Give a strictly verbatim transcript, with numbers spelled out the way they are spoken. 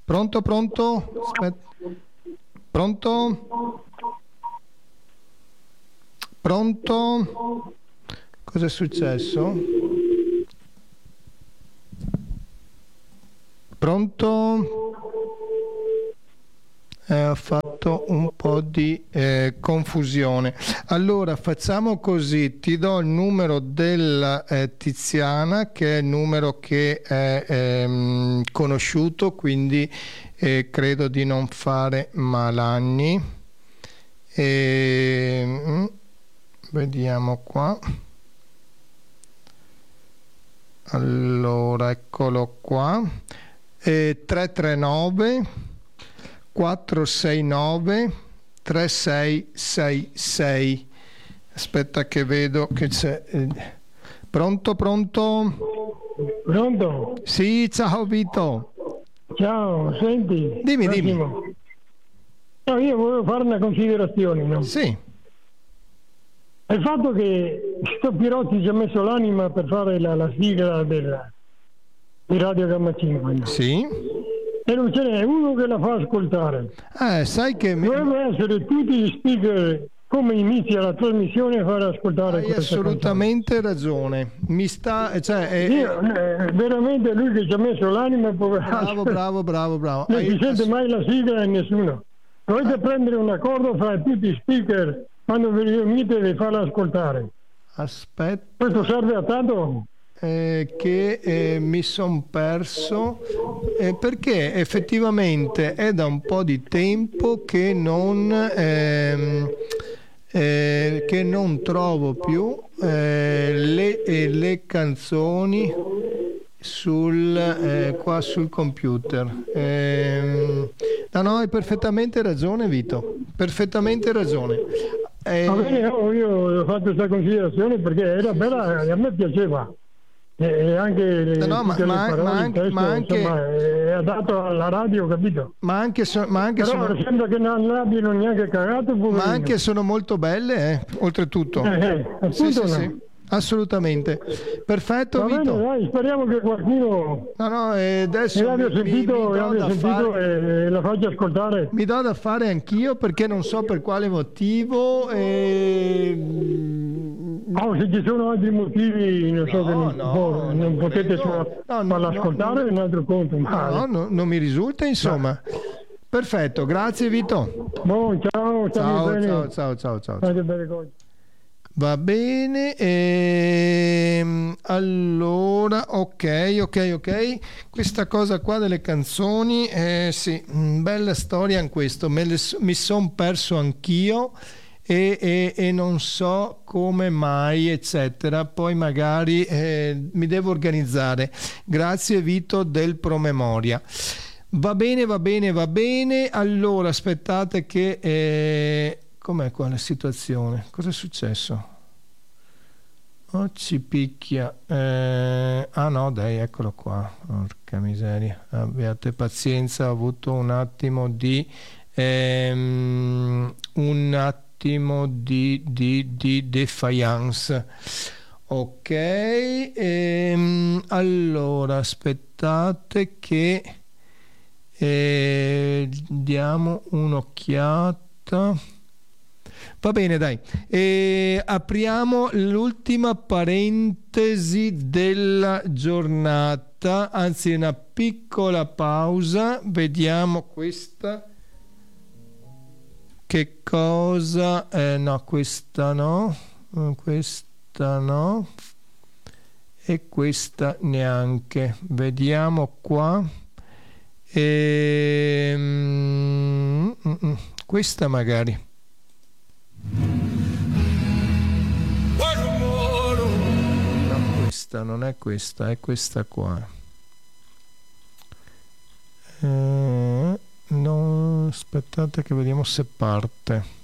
Pronto, pronto? Aspetta. Pronto? Pronto? Cosa è successo? Pronto? Eh, ha fatto un po' di eh, confusione. Allora facciamo così, ti do il numero della eh, Tiziana, che è il numero che è ehm, conosciuto, quindi eh, credo di non fare malanni. E, mm, vediamo qua. Allora eccolo qua. E tre tre nove quattro sei nove tre sei sei sei. Aspetta che vedo che c'è. Pronto, pronto? Pronto? Sì, ciao Vito. Ciao, senti. Dimmi, dimmi. No, io volevo fare una considerazione, no? Sì. Il fatto che sto Pirotti ci ha messo l'anima per fare la, la sigla della, di Radio Gamma cinque. No? Sì. E non ce n'è uno che la fa ascoltare. Eh, sai che mi... Dovrebbero essere tutti gli speaker, come inizia la trasmissione, a fare ascoltare. Hai assolutamente canzone. Ragione. Mi sta... Cioè, è, io, eh, veramente lui che ci ha messo l'anima, bravo, poveraccio. bravo, bravo, bravo. Non Hai si sente ass... mai la sigla e nessuno. Dovete ah. prendere un accordo fra tutti gli speaker quando vi riunite e farla ascoltare. Aspetta. Questo serve a tanto? Eh, che eh, mi son perso eh, perché effettivamente è da un po' di tempo che non ehm, eh, che non trovo più eh, le, eh, le canzoni sul eh, qua sul computer. Eh, no no hai perfettamente ragione Vito, perfettamente ragione. Eh, Va bene, no, io ho fatto questa considerazione perché era bella e a me piaceva. E anche le, no, ma, tutte ma, le parole, ma anche, testo, ma anche insomma, è adatto alla radio, capito? Ma anche, so, ma anche però sono, sembra che non l'abbiano neanche cagato, poverino. Ma anche sono molto belle, eh, oltretutto. Eh, eh, appunto sì, sì, no. sì, assolutamente. Perfetto, Va Vito. bene, dai, speriamo che qualcuno no, no, eh, adesso mi abbia mi, sentito, mi, mi, abbia sentito fare... e la faccia ascoltare. Mi do da fare anch'io perché non so per quale motivo. E... Oh, se ci sono altri motivi, non so, no, che non, no, non, non potete no, farla no, ascoltare, no, è un altro conto. No, no, no, non mi risulta, insomma. No. Perfetto, grazie Vito. Buon, ciao, ciao, bene. ciao, ciao, ciao, ciao. Fate bene cose. Va bene, ehm, allora, ok, ok, ok, questa cosa qua delle canzoni, eh, sì, bella storia in questo, me le, mi son perso anch'io e, e, e non so come mai, eccetera, poi magari eh, mi devo organizzare. Grazie Vito del promemoria. Va bene, va bene, va bene, allora aspettate che... Eh, com'è qua la situazione? Cosa è successo? Oh, ci picchia. Eh, ah no, dai, eccolo qua. Porca miseria. Abbiate pazienza, ho avuto un attimo di... Ehm, un attimo di, di, di defiance. Ok. Ehm, allora, aspettate che... Eh, diamo un'occhiata. Va bene, dai. E apriamo l'ultima parentesi della giornata, anzi una piccola pausa. Vediamo questa. Che cosa? Eh, no, questa no. Questa no. E questa neanche. Vediamo qua. E... Mm, mm, mm. Questa magari. No, questa non è questa, è questa qua. Eh, no, aspettate che vediamo se parte.